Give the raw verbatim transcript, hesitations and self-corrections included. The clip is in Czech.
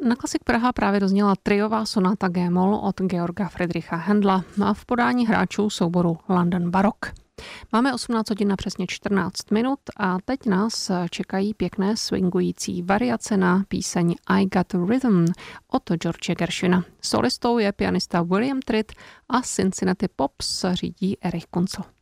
Na Klasik Praha právě dozněla triová sonáta G-moll od Georga Friedricha Händla a v podání hráčů souboru London Baroque. Máme osmnáct hodin a přesně čtrnáct minut a teď nás čekají pěkné swingující variace na píseň I Got Rhythm od George Gershwina. Solistou je pianista William Tritt a Cincinnati Pops řídí Erich Kunzel.